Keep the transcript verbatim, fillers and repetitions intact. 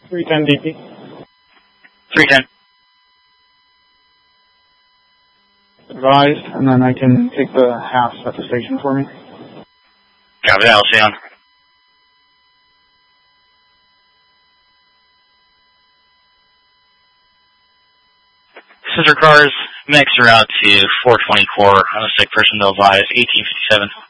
three ten D P. three ten. Advised, and then I can take the half at the station for me. Copy that, I'll see you on. Sister cars, mix are out to four twenty-four on a sick person, they'll advise eighteen fifty-seven.